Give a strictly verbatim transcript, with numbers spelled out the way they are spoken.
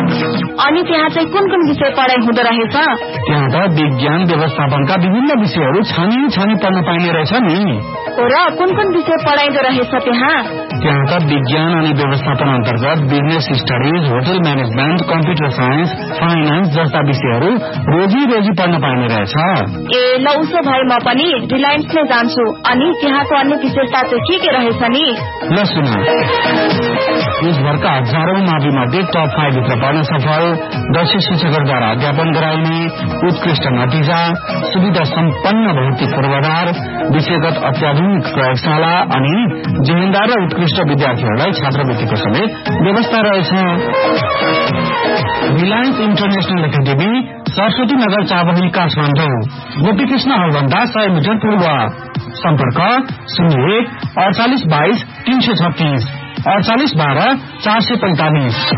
अनि त्यहाँ चाहिँ कुन कुन विषय पढाइ हुँदो रहेछ? त्यहाँ त विज्ञान व्यवस्थापनका विभिन्न विषयहरू छानी छानी पढ्न पाइने रहेछ नि। र कुन कुन विषय पढाइदो रहेछ त्यहाँ? त्यहाँ त विज्ञान अनि व्यवस्थापन अन्तर्गत business studies, hotel management, computer science, finance जस्ता विषयहरू रोजी रोजी पढ्न पाइने रहेछ। ए ल उसो भए म पनि रिलायन्स नै जान्छु। अनि त्यहाँको अन्य विशेषता चाहिँ के के रहेछ नि? ल सुन, देशभरका हजारौं मावि मध्ये टप फाइभ भित्र पर्न सफल, दक्ष शिक्षकहरूद्वारा अध्यापन गराइने, उत्कृष्ट नतिजा, सुविधा सम्पन्न भौतिक पूर्वाधार, विषयगत अत्याधुनिक प्रयोगशाला अनि जिम्मेदार र उत्कृष्ट विद्यार्थीहरूलाई छात्रवृत्तिको समेत व्यवस्था रहेछ। Reliance international academy, Saraswati Nagar, चाबही, Kathmandu. Gopikrishna हलभन्दा सय मिटर पूर्व। सम्पर्क शून्य एक अडचालिस बाइस तीन सय छत्तीस, अडचालिस बाह्र चार सय पैंतालिस।